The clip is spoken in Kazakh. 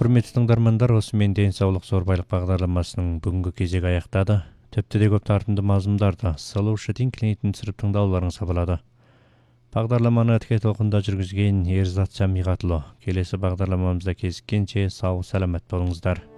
Құрметті тыңдармандар, осымен денсаулық зорбайлық бағдарламасының бүгінгі кезегі аяқтады. Тіпті де көп тартымды мазмұндарды Solution клиентін түсіріп тыңдауларыңызға болады. Бағдарламаны тіке толқында жүргізген Ерзат Жамиғатұлы. Келесі бағдарламамызда кезіккенше сау саламат болыңыздар.